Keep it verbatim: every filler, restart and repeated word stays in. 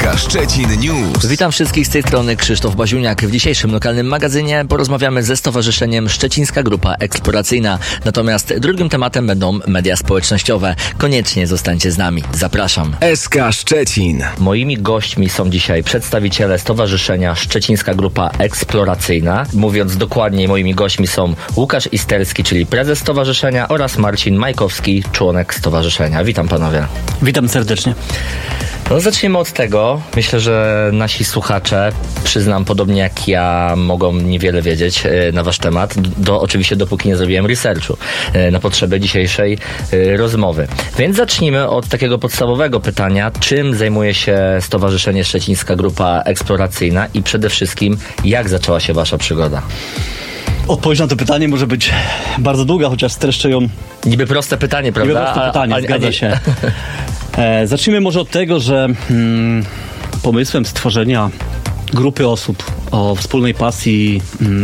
K Szczecin News. Witam wszystkich z tej strony, Krzysztof Baziuniak. W dzisiejszym lokalnym magazynie porozmawiamy ze Stowarzyszeniem Szczecińska Grupa Eksploracyjna. Natomiast drugim tematem będą media społecznościowe. Koniecznie zostańcie z nami. Zapraszam. S K Szczecin. Moimi gośćmi są dzisiaj przedstawiciele Stowarzyszenia Szczecińska Grupa Eksploracyjna. Mówiąc dokładniej, moimi gośćmi są Łukasz Isterski, czyli prezes stowarzyszenia, oraz Marcin Majkowski, członek stowarzyszenia. Witam panowie. Witam serdecznie. No zaczniemy od tego. Myślę, że nasi słuchacze, przyznam, podobnie jak ja, mogą niewiele wiedzieć e, na wasz temat. Do, oczywiście dopóki nie zrobiłem researchu e, na potrzeby dzisiejszej e, rozmowy. Więc zacznijmy od takiego podstawowego pytania. Czym zajmuje się Stowarzyszenie Szczecińska Grupa Eksploracyjna i przede wszystkim jak zaczęła się wasza przygoda? Odpowiedź na to pytanie może być bardzo długa, chociaż streszczę ją... Niby proste pytanie, prawda? Niby proste pytanie, a, a, zgadza a nie... się. E, zacznijmy może od tego, że mm, pomysłem stworzenia grupy osób o wspólnej pasji mm,